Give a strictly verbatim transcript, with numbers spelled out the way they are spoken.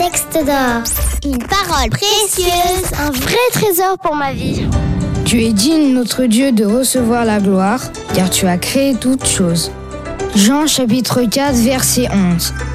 texte d'or. Une parole précieuse, un vrai trésor pour ma vie. Tu es digne, notre Dieu, de recevoir la gloire, car tu as créé toutes choses. Jean chapitre quatre, verset onze.